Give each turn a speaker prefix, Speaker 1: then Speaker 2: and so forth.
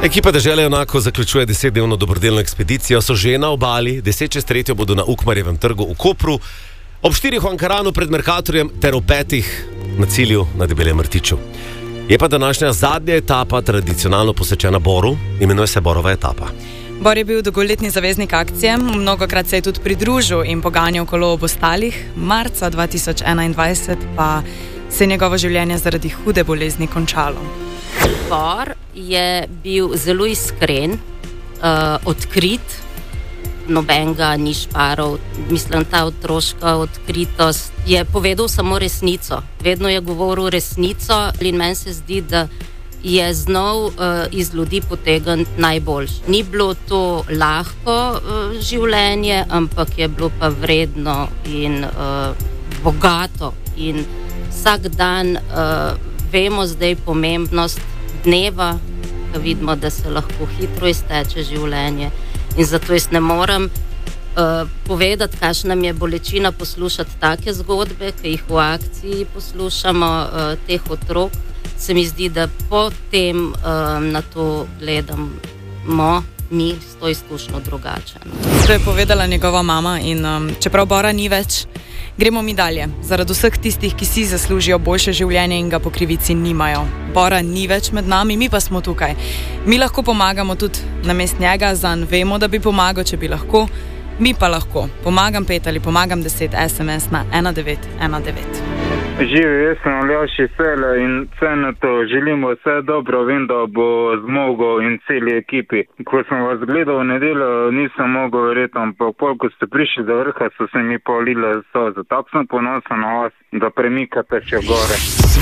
Speaker 1: Ekipa Dežele Junakov zaključuje 10-dnevno dobrodelno ekspedicijo. So že na obali, 10:03 bodo na Ukmarjevem trgu v Kopru, ob 4 v Ankaranu pred Mercatorjem ter ob 5 na cilju na Debelem rtiču. Je pa današnja zadnja etapa tradicionalno posvečena Boru, imenuje se Borova etapa.
Speaker 2: Bor je bil dolgoletni zaveznik akcije, mnogokrat se je tudi pridružil in poganjal kolo ob ostalih, marca 2021 pa se je njegovo življenje zaradi hude bolezni končalo.
Speaker 3: Bor je bil zelo iskren, odkrit, nobenega ni šparov. Mislim, ta otroška odkritost je povedal samo resnico. Vedno je govoril resnico in meni se zdi, da je znal iz ljudi potegniti najboljše. Ni bilo to lahko življenje, ampak je bilo pa vredno in bogato. In vsak dan vemo zdaj pomembnost dneva, da vidimo, da se lahko hitro izteče življenje. In zato jaz ne morem povedati, kakšna mi je bolečina poslušati take zgodbe, ki jih v akciji poslušamo, teh otrok. Se mi zdi, da potem na to gledamo mi s to izkušnjo drugače.
Speaker 2: To je povedala njegova mama in čeprav Bora ni več, gremo mi dalje. Zaradi vseh tistih, ki si zaslužijo boljše življenje in ga po krivici nimajo. Bora ni več med nami, mi pa smo tukaj. Mi lahko pomagamo tudi namesto njega, zanj vemo, da bi pomagal, če bi lahko. Mi pa lahko. Pomagam 5 ali pomagam 10 SMS na 1919.
Speaker 4: Živi, jaz sem Aljaši Sele in Cenetu želimo vse dobro, vem, da bo zmogel in celi ekipi. Ko sem vas gledal v nedeljo, nisem mogel verjeti, ampak ko ste prišli do vrha, so se mi polile solze. Tako sem ponosen na vas, da premikate še gore.